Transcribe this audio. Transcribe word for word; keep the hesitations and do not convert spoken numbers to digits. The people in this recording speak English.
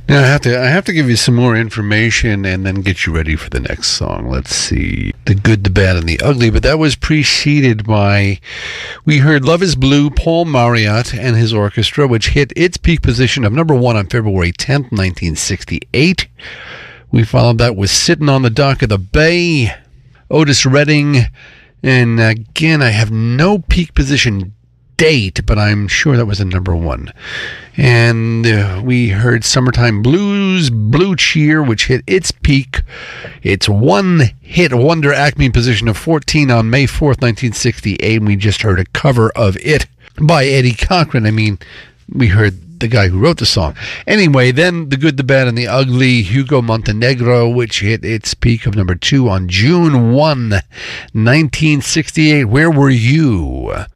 Now I have to I have to give you some more information and then get you ready for the next song. Let's see. The Good, the Bad, and the Ugly. But that was preceded by, we heard Love is Blue, Paul Marriott and his orchestra, which hit its peak position of number one on February tenth, nineteen sixty-eight. We followed that with Sitting on the Dock of the Bay, Otis Redding. And again, I have no peak position date, but I'm sure that was a number one. And uh, we heard Summertime Blues, Blue Cheer, which hit its peak, its one-hit wonder Acme position of fourteen on May fourth, nineteen sixty-eight. And we just heard a cover of it by Eddie Cochran. I mean, we heard the guy who wrote the song. Anyway, then The Good, the Bad, and the Ugly, Hugo Montenegro, which hit its peak of number two on June first, nineteen sixty-eight. Where Were You?